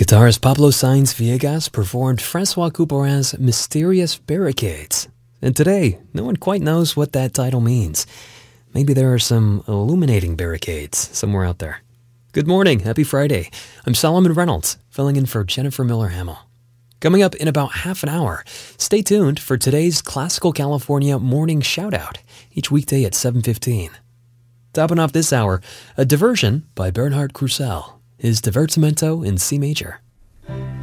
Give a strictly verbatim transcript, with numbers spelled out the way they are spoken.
Guitarist Pablo Sainz Villegas performed Francois Couperin's Mysterious Barricades. And today, no one quite knows what that title means. Maybe there are some illuminating barricades somewhere out there. Good morning, happy Friday. I'm Solomon Reynolds, filling in for Jennifer Miller-Hamill. Coming up in about half an hour, stay tuned for today's Classical California Morning Shoutout, each weekday at seven fifteen. Topping off this hour, a diversion by Bernhard Krusell, his Divertimento in C major.